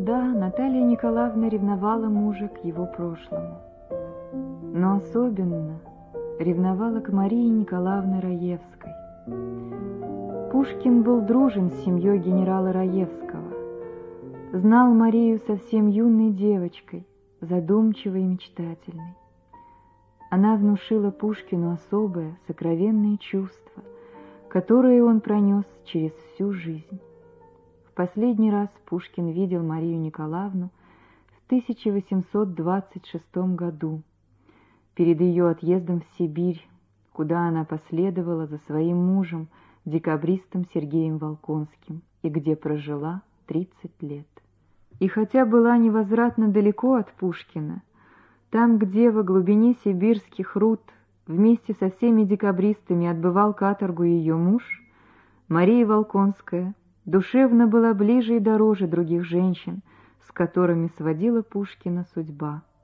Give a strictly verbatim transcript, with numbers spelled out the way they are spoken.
Да, Наталья Николаевна ревновала мужа к его прошлому, но особенно ревновала к Марии Николаевне Раевской. Пушкин был дружен с семьей генерала Раевского, знал Марию совсем юной девочкой, задумчивой и мечтательной. Она внушила Пушкину особое, сокровенное чувство, которое он пронес через всю жизнь. В последний раз Пушкин видел Марию Николаевну в тысяча восемьсот двадцать шестом году, перед ее отъездом в Сибирь, куда она последовала за своим мужем, декабристом Сергеем Волконским, и где прожила тридцать лет. И хотя была невозвратно далеко от Пушкина, там, где во глубине сибирских руд вместе со всеми декабристами отбывал каторгу ее муж, Мария Волконская душевно была ближе и дороже других женщин, с которыми сводила Пушкина судьба.